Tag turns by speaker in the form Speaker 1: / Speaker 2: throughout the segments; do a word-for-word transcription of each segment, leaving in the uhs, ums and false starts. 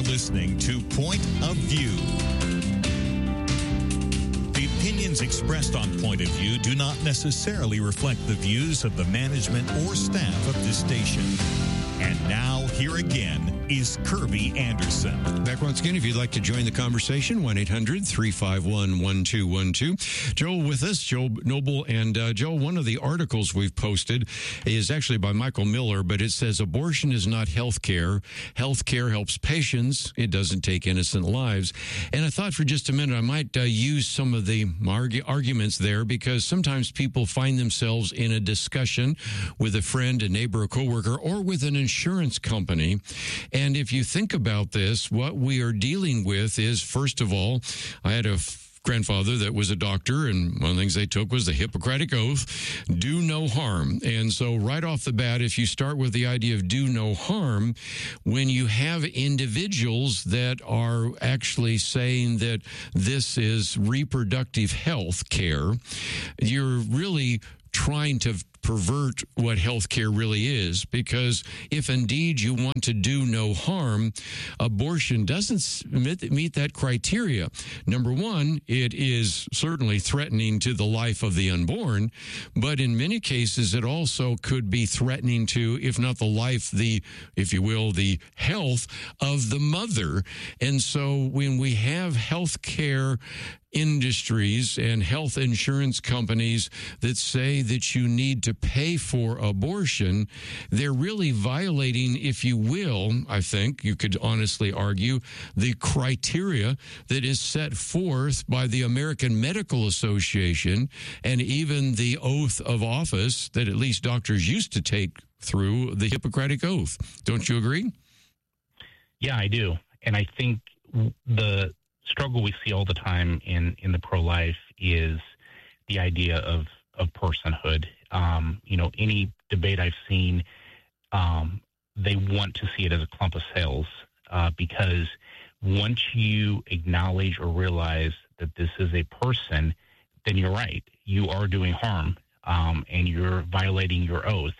Speaker 1: listening to Point of View. The opinions expressed on Point of View do not necessarily reflect the views of the management or staff of this station. And now, here again is Kirby Anderson.
Speaker 2: Back once again, if you'd like to join the conversation, one eight hundred three five one one two one two. Joel with us, Joel Noble. And uh, Joel, one of the articles we've posted is actually by Michael Miller, but it says abortion is not health care. Health care helps patients. It doesn't take innocent lives. And I thought for just a minute I might uh, use some of the argu- arguments there, because sometimes people find themselves in a discussion with a friend, a neighbor, a coworker, or with an insurance company. And if you think about this, what we are dealing with is, first of all, I had a f- grandfather that was a doctor, and one of the things they took was the Hippocratic Oath, do no harm. And so right off the bat, if you start with the idea of do no harm, when you have individuals that are actually saying that this is reproductive health care, you're really trying to pervert what healthcare really is, because if indeed you want to do no harm, abortion doesn't meet that criteria. Number one, it is certainly threatening to the life of the unborn, but in many cases it also could be threatening to, if not the life, the, if you will, the health of the mother. And so when we have healthcare industries and health insurance companies that say that you need to pay for abortion, they're really violating, if you will, I think you could honestly argue, the criteria that is set forth by the American Medical Association and even the oath of office that at least doctors used to take through the Hippocratic Oath. Don't you agree?
Speaker 3: Yeah, I do. And I think the struggle we see all the time in, in the pro-life is the idea of, of personhood. Um, you know, any debate I've seen, um, they want to see it as a clump of cells, uh, because once you acknowledge or realize that this is a person, then you're right. You are doing harm, um, and you're violating your oath.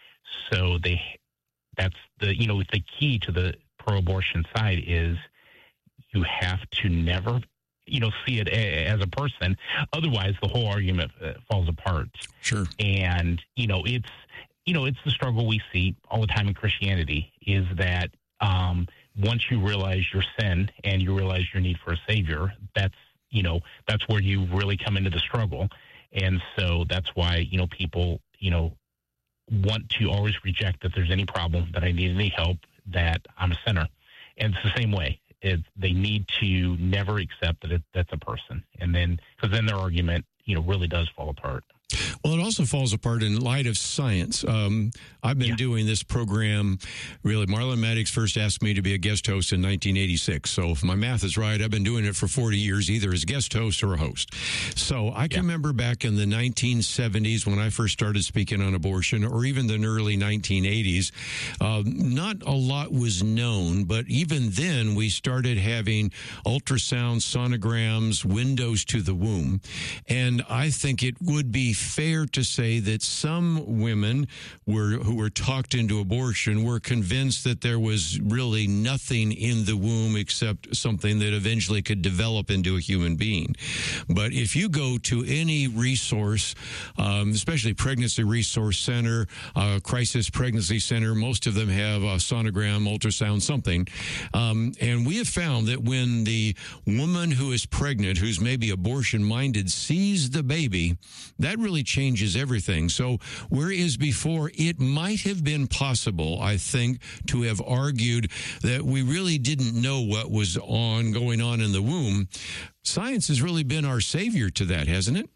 Speaker 3: So they, that's the, you know, the key to the pro-abortion side is you have to never, you know, see it a, as a person. Otherwise, the whole argument uh, falls apart.
Speaker 2: Sure.
Speaker 3: And, you know, it's, you know, it's the struggle we see all the time in Christianity is that um, once you realize your sin and you realize your need for a savior, that's, you know, that's where you really come into the struggle. And so that's why, you know, people, you know, want to always reject that there's any problem, that I need any help, that I'm a sinner. And it's the same way. It, they need to never accept that it, that's a person. And then, because then their argument, you know, really does fall apart.
Speaker 2: Well, it also falls apart in light of science. Um, I've been yeah. doing this program, really. Marlon Maddox first asked me to be a guest host in nineteen eighty-six. So if my math is right, I've been doing it for forty years, either as guest host or a host. So I can yeah. remember back in the nineteen seventies when I first started speaking on abortion, or even the early nineteen eighties, uh, not a lot was known, but even then we started having ultrasound sonograms, windows to the womb. And I think it would be fair to say that some women were who were talked into abortion were convinced that there was really nothing in the womb except something that eventually could develop into a human being. But if you go to any resource, um, especially Pregnancy Resource Center, uh, Crisis Pregnancy Center, most of them have a sonogram, ultrasound, something. Um, and we have found that when the woman who is pregnant, who's maybe abortion-minded, sees the baby, that really changes everything. So whereas before it might have been possible, I think, to have argued that we really didn't know what was on going on in the womb, science has really been our savior to that, hasn't it?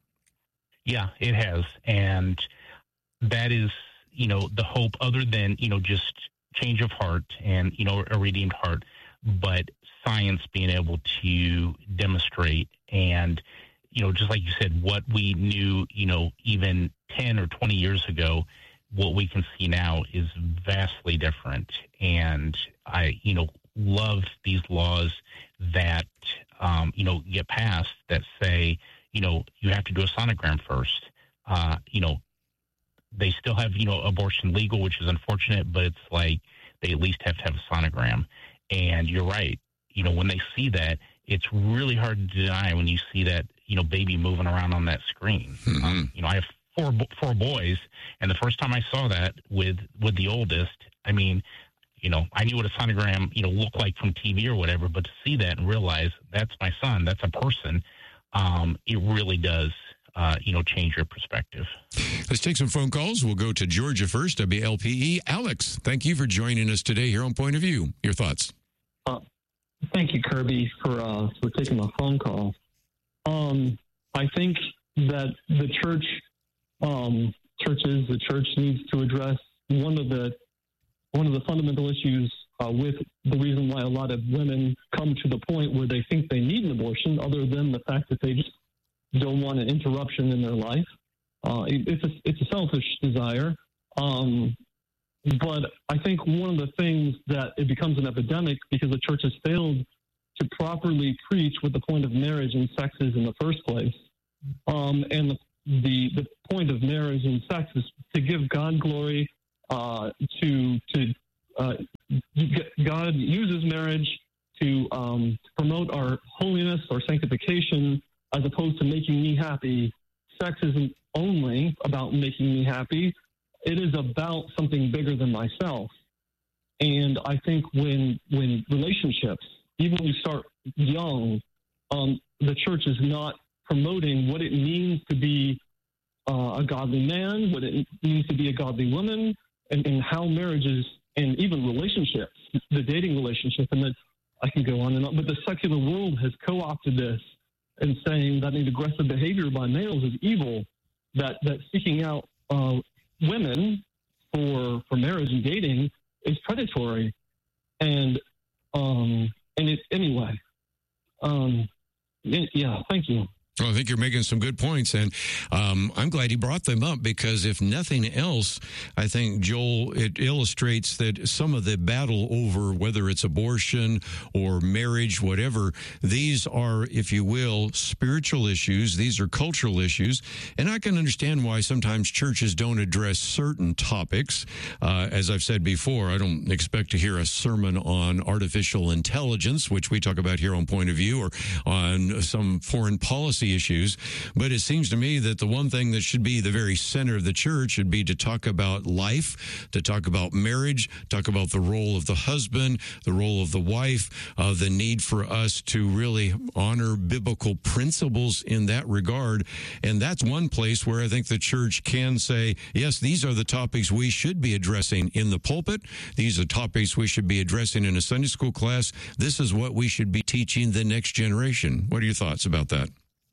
Speaker 3: Yeah, it has. And that is, you know, the hope, other than, you know, just change of heart and, you know, a redeemed heart, but science being able to demonstrate and, you know, just like you said, what we knew, you know, even ten or twenty years ago, what we can see now is vastly different. And I, you know, love these laws that, um, you know, get passed that say, you know, you have to do a sonogram first. Uh, you know, they still have, you know, abortion legal, which is unfortunate, but it's like they at least have to have a sonogram. And you're right. You know, when they see that, it's really hard to deny when you see that, you know, baby moving around on that screen. Mm-hmm. Um, you know, I have four four boys, and the first time I saw that with with the oldest, I mean, you know, I knew what a sonogram, you know, looked like from T V or whatever, but to see that and realize that's my son, that's a person, um, it really does, uh, you know, change your perspective.
Speaker 2: Let's take some phone calls. We'll go to Georgia first, W L P E. Alex, thank you for joining us today here on Point of View. Your thoughts?
Speaker 4: Uh, thank you, Kirby, for uh, for taking my phone call. Um, I think that the church, um, churches, the church needs to address one of the one of the fundamental issues uh, with the reason why a lot of women come to the point where they think they need an abortion, other than the fact that they just don't want an interruption in their life. Uh, it, it's a it's a selfish desire. Um, But I think one of the things that it becomes an epidemic because the church has failed to properly preach what the point of marriage and sex is in the first place. Um, and the, the the point of marriage and sex is to give God glory, uh, to to uh, God uses marriage to um, promote our holiness, our sanctification, as opposed to making me happy. Sex isn't only about making me happy. It is about something bigger than myself. And I think when when relationships, even when you start young, um, the church is not promoting what it means to be uh, a godly man, what it means to be a godly woman, and, and how marriages and even relationships, the dating relationship, and that I can go on and on. But the secular world has co-opted this and saying that an aggressive behavior by males is evil, that, that seeking out uh, women for for marriage and dating is predatory, and um and it anyway. Um, yeah, thank you.
Speaker 2: Well, I think you're making some good points, and um, I'm glad you brought them up because if nothing else, I think, Joel, it illustrates that some of the battle over whether it's abortion or marriage, whatever, these are, if you will, spiritual issues. These are cultural issues, and I can understand why sometimes churches don't address certain topics. Uh, as I've said before, I don't expect to hear a sermon on artificial intelligence, which we talk about here on Point of View, or on some foreign policy issues, but it seems to me that the one thing that should be the very center of the church should be to talk about life, to talk about marriage, talk about the role of the husband, the role of the wife, uh, the need for us to really honor biblical principles in that regard. And that's one place where I think the church can say, yes, these are the topics we should be addressing in the pulpit. These are topics we should be addressing in a Sunday school class. This is what we should be teaching the next generation. What are your thoughts about that?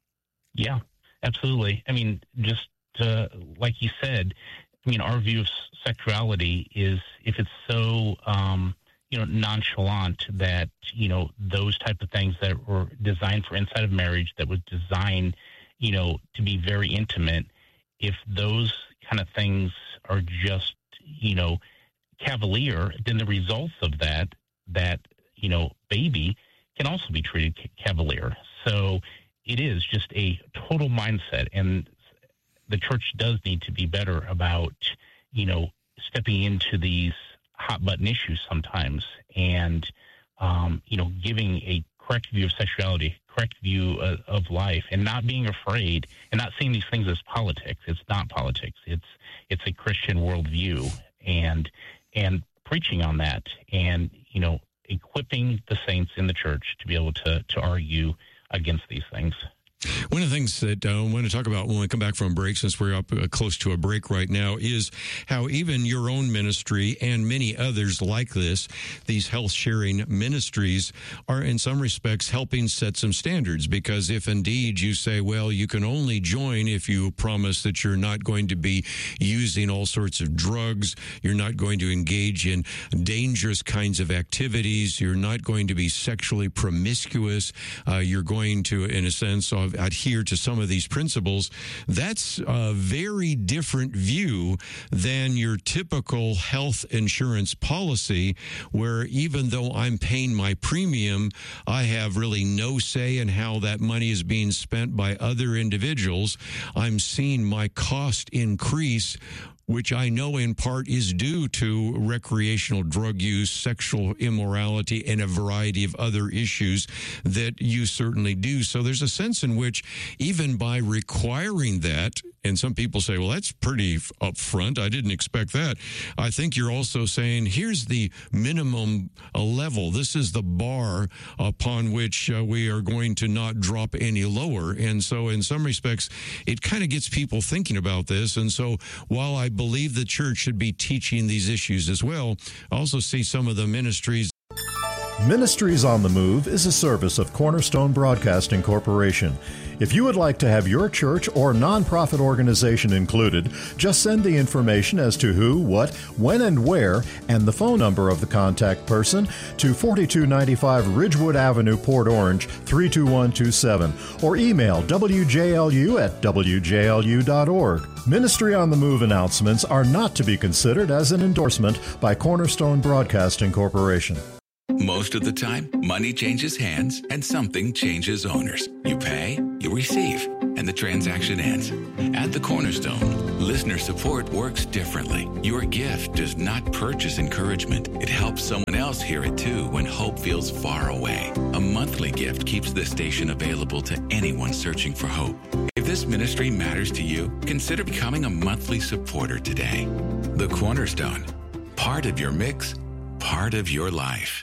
Speaker 3: Yeah, absolutely. I mean, just uh, like you said, I mean, our view of sexuality is if it's so, um, you know, nonchalant that, you know, those type of things that were designed for inside of marriage, that was designed, you know, to be very intimate, if those kind of things are just, you know, cavalier, then the results of that, that, you know, baby can also be treated cavalier. So it is just a total mindset, and the church does need to be better about, you know, stepping into these hot button issues sometimes, and, um, you know, giving a correct view of sexuality, correct view of, of life, and not being afraid, and not seeing these things as politics. It's not politics. It's it's a Christian worldview, and and preaching on that, and, you know, equipping the saints in the church to be able to to argue against these things.
Speaker 2: One of the things that I want to talk about when we come back from break, since we're up uh, close to a break right now, is how even your own ministry and many others like this, these health sharing ministries, are in some respects helping set some standards. Because if indeed you say, well, you can only join if you promise that you're not going to be using all sorts of drugs, you're not going to engage in dangerous kinds of activities, you're not going to be sexually promiscuous, uh, you're going to, in a sense, of adhere to some of these principles, that's a very different view than your typical health insurance policy, where even though I'm paying my premium, I have really no say in how that money is being spent by other individuals. I'm seeing my cost increase which I know in part is due to recreational drug use, sexual immorality, and a variety of other issues that you certainly do. So there's a sense in which even by requiring that, and some people say, well, that's pretty upfront. I didn't expect that. I think you're also saying, here's the minimum uh, level. This is the bar upon which uh, we are going to not drop any lower. And so in some respects, it kind of gets people thinking about this. And so while I believe the church should be teaching these issues as well, I also see some of the ministries.
Speaker 5: Ministries on the Move is a service of Cornerstone Broadcasting Corporation. If you would like to have your church or nonprofit organization included, just send the information as to who, what, when, and where, and the phone number of the contact person to forty-two ninety-five Ridgewood Avenue, Port Orange, three two one two seven, or email w j l u at w j l u dot org. Ministry on the Move announcements are not to be considered as an endorsement by Cornerstone Broadcasting Corporation.
Speaker 6: Most of the time, money changes hands and something changes owners. You pay, you receive, and the transaction ends. At the Cornerstone, listener support works differently. Your gift does not purchase encouragement. It helps someone else hear it too when hope feels far away. A monthly gift keeps the station available to anyone searching for hope. If this ministry matters to you, consider becoming a monthly supporter today. The Cornerstone, part of your mix, part of your life.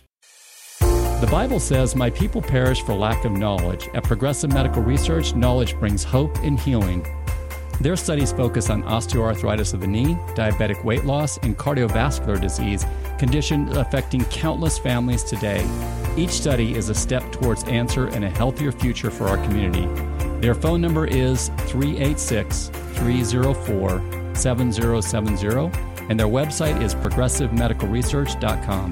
Speaker 7: The Bible says, "My people perish for lack of knowledge." At Progressive Medical Research, knowledge brings hope and healing. Their studies focus on osteoarthritis of the knee, diabetic weight loss, and cardiovascular disease, conditions affecting countless families today. Each study is a step towards answer and a healthier future for our community. Their phone number is three eight six, three zero four, seven zero seven zero, and their website is progressive medical research dot com.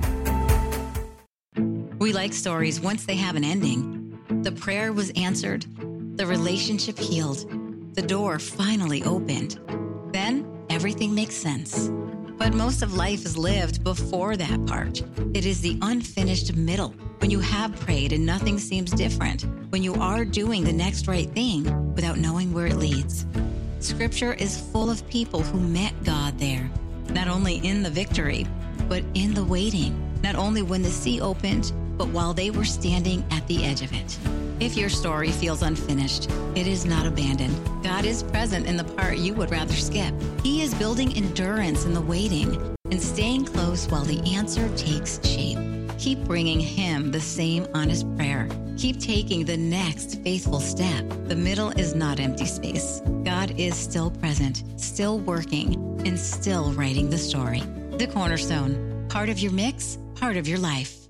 Speaker 8: We like stories once they have an ending. The prayer was answered. The relationship healed. The door finally opened. Then everything makes sense. But most of life is lived before that part. It is the unfinished middle, when you have prayed and nothing seems different, when you are doing the next right thing without knowing where it leads. Scripture is full of people who met God there, not only in the victory, but in the waiting, not only when the sea opened, but while they were standing at the edge of it. If your story feels unfinished, it is not abandoned. God is present in the part you would rather skip. He is building endurance in the waiting and staying close while the answer takes shape. Keep bringing Him the same honest prayer. Keep taking the next faithful step. The middle is not empty space. God is still present, still working, and still writing the story. The Cornerstone, part of your mix, part of your life.